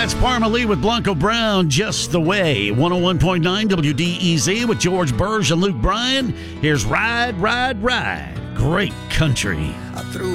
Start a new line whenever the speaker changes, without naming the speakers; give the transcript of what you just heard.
That's Parma Lee with Blanco Brown, Just the Way. 101.9 WDEZ with George Burge and Luke Bryan. Here's Ride, Ride, Ride. Great country.
I threw